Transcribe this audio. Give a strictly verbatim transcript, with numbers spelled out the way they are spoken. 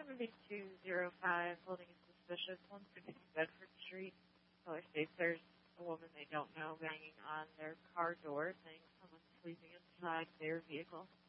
seven two zero five, holding a suspicious one fifty Bedford Street. Caller states there's a woman they don't know banging on their car door saying someone's sleeping inside their vehicle.